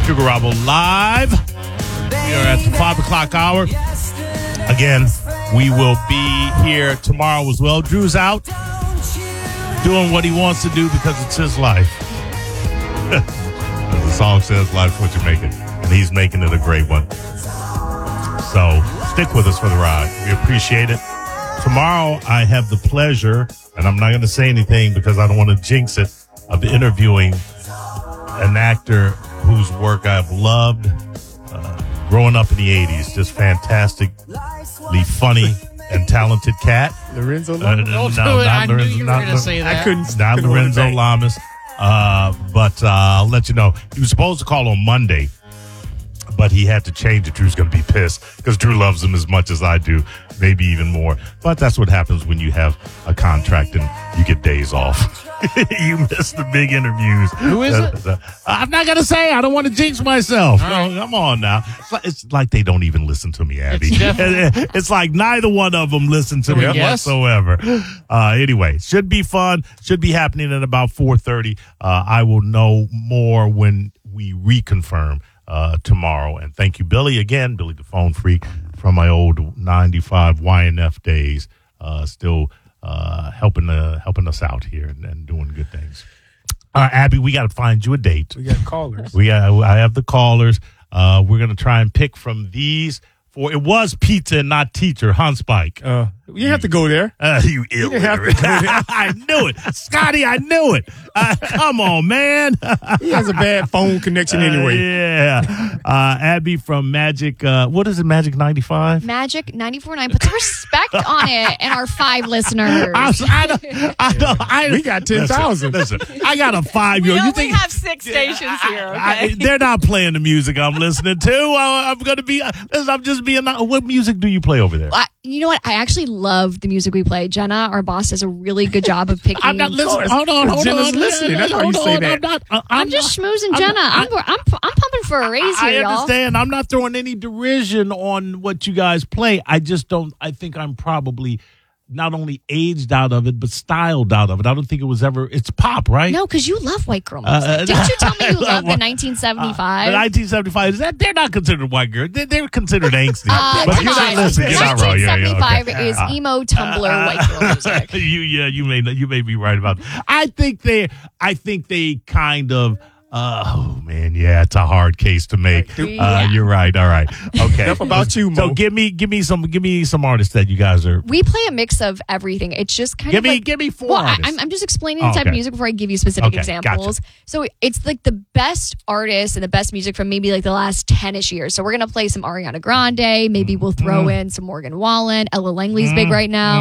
Sugar Rabo live. We are at the 5 o'clock hour. Again, we will be here tomorrow as well. Drew's out doing what he wants to do because it's his life. As the song says, life's what you make it. And he's making it a great one. So stick with us for the ride. We appreciate it. Tomorrow, I have the pleasure, and I'm not going to say anything because I don't want to jinx it, of interviewing an actor whose work I've loved growing up in the 80s. Just fantastically funny and talented cat. Lorenzo Lamas. Not Lorenzo Lamas. But I'll let you know. He was supposed to call on Monday, but he had to change it. Drew's going to be pissed because Drew loves him as much as I do, maybe even more. But that's what happens when you have a contract and you get days off. You miss the big interviews. Who is it? I'm not going to say. I don't want to jinx myself. No, come on now. It's like they don't even listen to me, Abby. It's like neither one of them listen to me whatsoever. Anyway, should be fun. Should be happening at about 4:30. I will know more when we reconfirm tomorrow. And thank you, Billy, again. Billy the phone freak from my old 95 YNF days. Still helping us out here and doing good things. Abby, we got to find you a date. We got callers. I have the callers. We're going to try and pick from these four. It was pizza and not teacher, Hans Spike. You have to go there. You illiterate. I knew it. Scotty, I knew it. Come on, man. He has a bad phone connection anyway. Yeah. Abby from Magic, what is it, Magic 95? Magic 94.9. Put some respect on it and our 5 listeners. We got 10,000. Listen, I got a 5-year-old. We only have 6 stations here, okay? They're not playing the music I'm listening to. I'm going to be, I'm just being, what music do you play over there? You know what? I actually love the music we play. Jenna, our boss, does a really good job of picking. I'm not listening. Hold on. Jenna's listening. That's how you say that. I'm just schmoozing Jenna. I'm pumping for a raise here, y'all. I understand. I'm not throwing any derision on what you guys play. I just don't. I think I'm probably not only aged out of it, but styled out of it. I don't think it was ever. It's pop, right? No, because you love white girl music. Didn't you tell me you love the 1975? The 1975 is that they're not considered white girl. They're considered angsty. But you're not listening. You're not wrong. 1975 is emo Tumblr white girl music. You may be right about that. I think they kind of. Oh man, yeah, it's a hard case to make. You're right. All right, okay. Enough about you, Mo. So give me some artists that you guys are. We play a mix of everything. It's just kind of give me 4 artists. I'm just explaining the type of music before I give you specific examples. Gotcha. So it's like the best artists and the best music from maybe like the last 10-ish years. So we're gonna play some Ariana Grande. Maybe we'll throw in some Morgan Wallen. Ella Langley's big right now.